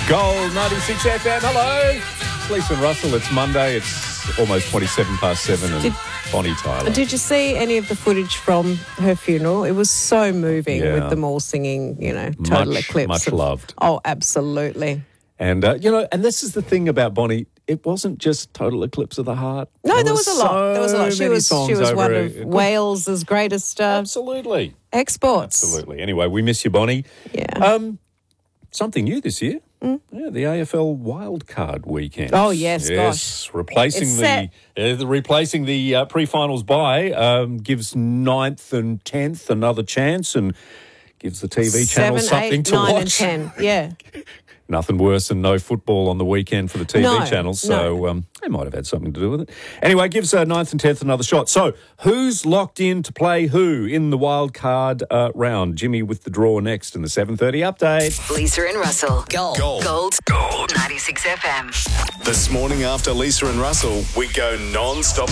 Gold 96 FM. Hello. It's Lisa and Russell. It's Monday. It's almost 27 past 7 and Bonnie Tyler. Did you see any of the footage from her funeral? It was so moving with them all singing, Total Eclipse. Much loved. Oh, absolutely. And, and this is the thing about Bonnie. It wasn't just Total Eclipse of the Heart. No, there was a lot. There was a lot. She was one of Wales's greatest Absolutely. exports. Absolutely. Anyway, we miss you, Bonnie. Yeah. Something new this year. Yeah, the AFL wildcard weekend. Oh, yes, gosh. Replacing It's replacing the pre-finals bye gives 9th and 10th another chance and gives the TV channel 7, something 8, to 9 watch. and 10, yeah. Nothing worse than no football on the weekend for the TV channels, so they might have had something to do with it. Anyway, gives 9th and 10th another shot. So, who's locked in to play who in the wild card round? Jimmy with the draw next in the 7:30 update. Lisa and Russell. Gold. 96 FM. This morning after Lisa and Russell, we go non-stop